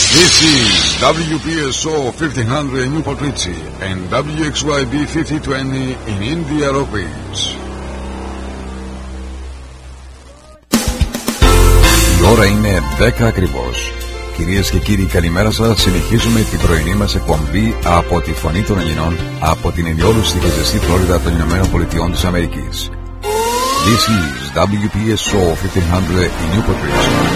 This is WPSO 1500 in Newport Richie and WXYB 5020 in Indianapolis. Η ώρα είναι 10 ακριβώς. Κυρίες και κύριοι, καλημέρα σας. Συνεχίζουμε την πρωινή μας εκπομπή από τη Φωνή των Ελληνών από την ενιόλουστη και ζεστή Φλόριδα των Ηνωμένων Πολιτειών της Αμερικής. This is WPSO 1500 in Newport Richie.